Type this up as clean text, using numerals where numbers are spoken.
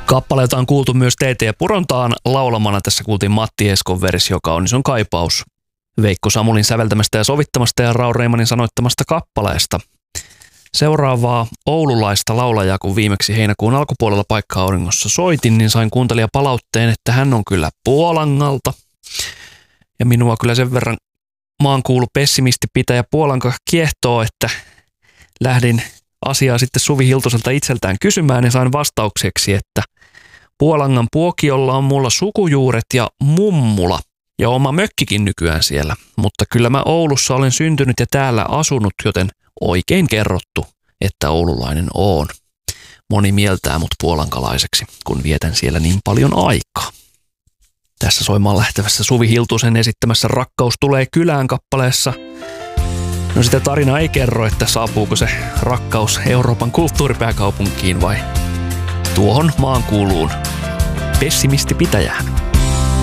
Kappaleita on kuultu myös TT ja Purontaan laulamana. Tässä kuultiin Matti Eskon versio Kaunis on kaipaus Veikko Samulin säveltämästä ja sovittamasta ja Raul Reimanin sanoittamasta kappaleesta. Seuraavaa oululaista laulajaa, kun viimeksi heinäkuun alkupuolella Paikka-auringossa soitin, niin sain kuuntelijapalautteen, että hän on kyllä Puolangalta. Ja minua kyllä sen verran maankuulu pessimistipitäjä Puolanka kiehtoo, että lähdin asiaa sitten Suvi Hiltuselta itseltään kysymään ja sain vastaukseksi, että Puolangan Puokiolla on mulla sukujuuret ja mummula ja oma mökkikin nykyään siellä, mutta kyllä mä Oulussa olen syntynyt ja täällä asunut, joten oikein kerrottu, että oululainen oon. Moni mieltää mut puolankalaiseksi, kun vietän siellä niin paljon aikaa. Tässä soimaan lähtevässä Suvi Hiltusen esittämässä Rakkaus tulee kylään -kappaleessa. No sitä tarina ei kerro, että saapuuko se rakkaus Euroopan kulttuuripääkaupunkiin vai tuohon maankuuluun pessimistipitäjään.